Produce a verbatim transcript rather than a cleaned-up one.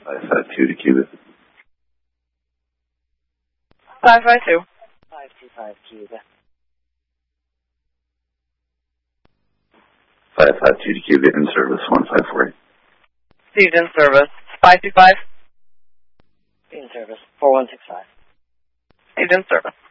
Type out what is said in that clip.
five five two to Cuba. five five two. five two five Cuba. five five two to Cuba, in service, one five four. Received in service. five two five. In service, four one six five. Received in service.